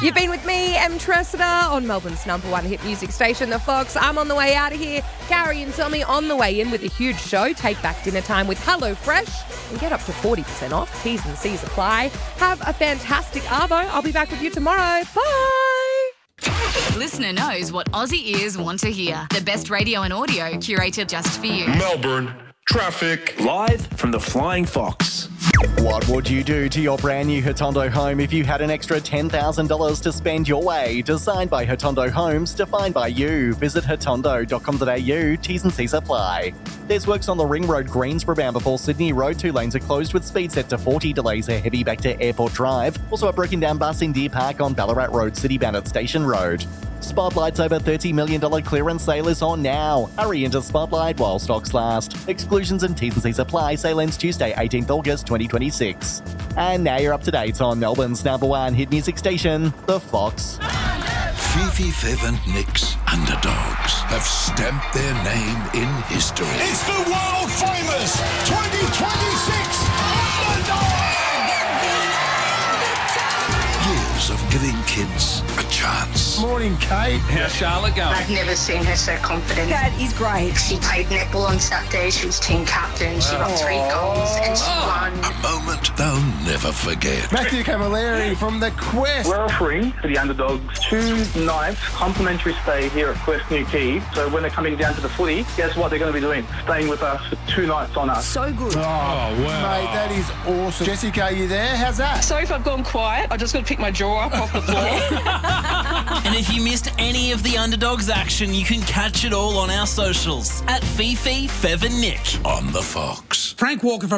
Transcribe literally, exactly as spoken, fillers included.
You've been with me, Em Tressida, on Melbourne's number one hit music station, The Fox. I'm on the way out of here. Carrie and Tommy on the way in with a huge show. Take back dinner time with HelloFresh and get up to forty percent off. T's and C's apply. Have a fantastic Arvo. I'll be back with you tomorrow. Bye. Listener knows what Aussie ears want to hear. The best radio and audio curated just for you. Melbourne traffic. Live from the Flying Fox. What would you do to your brand new Hotondo home if you had an extra ten thousand dollars to spend your way? Designed by Hotondo Homes, defined by you. Visit hotondo dot com dot a u. T's and C's apply. There's works on the Ring Road Greensboro bound before Sydney Road. Two lanes are closed with speed set to forty. Delays are heavy back to Airport Drive. Also a broken down bus in Deer Park on Ballarat Road, city bound at Station Road. Spotlight's over thirty million dollars clearance sale is on now. Hurry into Spotlight while stocks last. Exclusions and T's and C's apply. Sale ends Tuesday, eighteenth August twenty twenty-six. And now you're up to date on Melbourne's number one hit music station, The Fox. Fifi, Fev and Nick's Underdogs have stamped their name in history. It's the world famous twenty twenty-six Underdog! Years of giving kids a chance. Morning, Kate. How's Charlotte going? I've never seen her so confident. That is great. She played netball on Saturday. She was team captain. She got three goals and she won. A moment they'll never forget. Matthew Camilleri from The Quest. We're offering for the Underdogs two nights complimentary stay here at Quest New Quay. So when they're coming down to the footy, guess what they're going to be doing? Staying with us for two nights on us. So good. Oh, wow. Mate, that is awesome. Jessica, are you there? How's that? Sorry if I've gone quiet. I just got to pick my jaw up off the floor. And if you missed any of the Underdogs action, you can catch it all on our socials at Fifi, Fev and Nick. On The Fox. Frank Walker from